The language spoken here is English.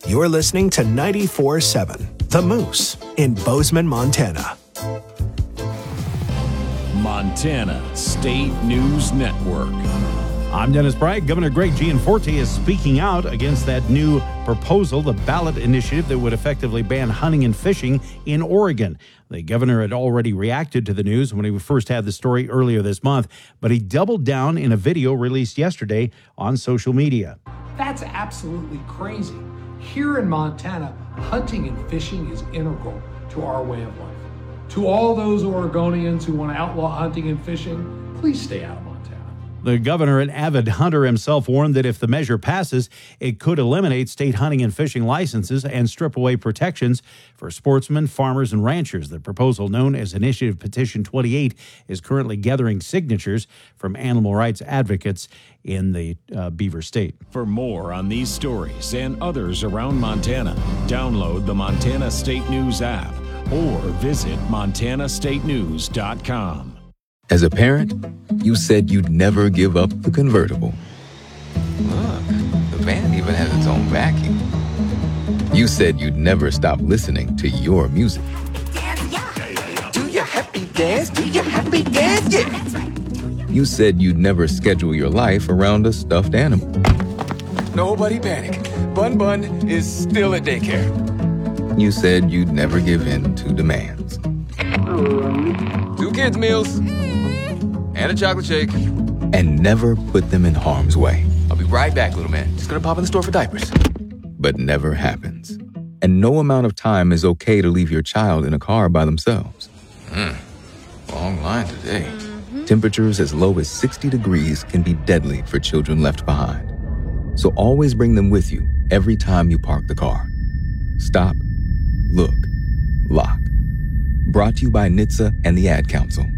You're listening to 94.7 The Moose in Bozeman, Montana. Montana State News Network. I'm Dennis Bragg. Governor Greg Gianforte is speaking out against that new proposal, the ballot initiative that would effectively ban hunting and fishing in Oregon. The governor had already reacted to the news when he first had the story earlier this month, but he doubled down in a video released yesterday on social media. That's absolutely crazy. Here in Montana, hunting and fishing is integral to our way of life. To all those Oregonians who want to outlaw hunting and fishing, please stay out of Montana. The governor, an avid hunter himself, warned that if the measure passes, it could eliminate state hunting and fishing licenses and strip away protections for sportsmen, farmers, and ranchers. The proposal, known as Initiative Petition 28, is currently gathering signatures from animal rights advocates in the Beaver State. For more on these stories and others around Montana, download the Montana State News app or visit montanastatenews.com. As a parent, you said you'd never give up the convertible. Look, the van even has its own vacuum. You said you'd never stop listening to your music. Do your happy dance, do your happy dance, yeah. You said you'd never schedule your life around a stuffed animal. Nobody panic. Bun Bun is still at daycare. You said you'd never give in to demands. 2 kids' meals. And a chocolate shake. And never put them in harm's way. I'll be right back, little man. Just gonna pop in the store for diapers. But never happens. And no amount of time is okay to leave your child in a car by themselves. Long line today. Temperatures as low as 60 degrees can be deadly for children left behind. So always bring them with you every time you park the car. Stop, look, lock. Brought to you by NHTSA and the Ad Council.